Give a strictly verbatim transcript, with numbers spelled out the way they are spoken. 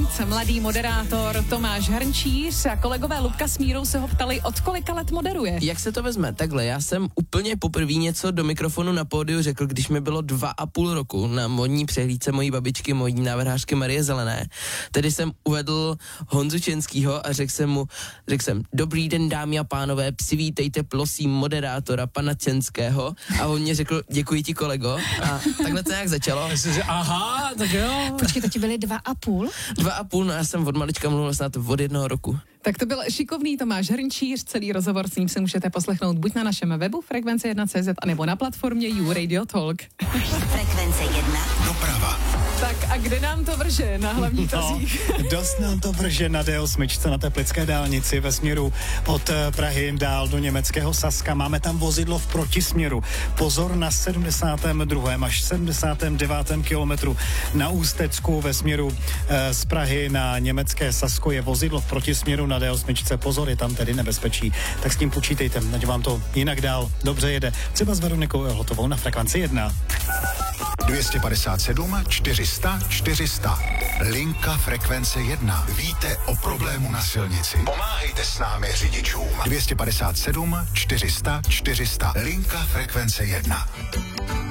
talent, mladý moderátor Tomáš Hrnčíř a kolegové Lubka s Mírou se ho ptali, od kolika let moderuje. Jak se to vezme? Takhle, já jsem úplně poprvé něco do mikrofonu na pódiu řekl, když mi bylo dva a půl roku na modní přehlídce mojí babičky, mojí návrhářky Marie Zelené. Tedy jsem uvedl Honzu Čenskýho a řekl jsem mu, řekl jsem, dobrý den dámy a pánové, přivítejte prosím moderátora pana Čenského a on mě řekl, děkuji ti kolego a takhle to nějak začalo. Aha, tak jo. Počkej, to ti byly dva a půl? Dva a půl, no já jsem od malička mluvil snad od jednoho roku. Tak to byl šikovný Tomáš Hrnčíř, celý rozhovor s ním si můžete poslechnout buď na našem webu frekvence jedna tečka cé zet, anebo na platformě You Radio Talk. Frekvence jedna. Doprava. Tak a kde nám to vrže na hlavní tazích? No, dost nám to vrže na D osm na Teplické dálnici ve směru od Prahy dál do německého Saska. Máme tam vozidlo v protisměru. Pozor na sedmdesátém druhém až sedmdesátém devátém kilometru na Ústecku ve směru e, z Prahy na německé Sasko je vozidlo v protisměru na D osm. Pozor, je tam tedy nebezpečí. Tak s tím počítejte, ať vám to jinak dál dobře jede. Třeba s Veronikou Hotovou na Frekvenci jedna. dvě stě padesát sedm čtyři sta čtyři sta. Linka Frekvence jedna. Víte o problému na silnici. Pomáhejte s námi řidičům. dvě stě padesát sedm čtyři sta čtyři sta. Linka Frekvence jedna.